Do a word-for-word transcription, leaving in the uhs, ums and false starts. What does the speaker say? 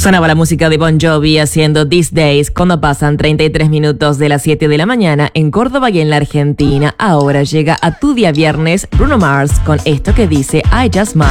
Sonaba la música de Bon Jovi haciendo These Days cuando pasan treinta y tres minutos de las siete de la mañana en Córdoba y en la Argentina. Ahora llega a tu día viernes Bruno Mars con esto que dice I Just Might.